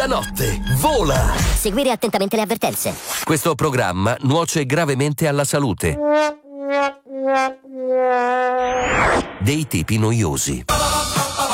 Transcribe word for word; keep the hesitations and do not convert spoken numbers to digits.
la notte vola. Seguire attentamente le avvertenze. Questo programma nuoce gravemente alla salute. Dei tipi noiosi.